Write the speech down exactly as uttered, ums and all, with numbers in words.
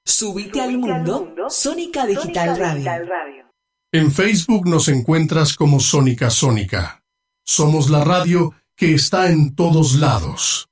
Súbite al mundo, Sónica Digital Radio. En Facebook nos encuentras como Sónica Sónica. Somos la radio que está en todos lados.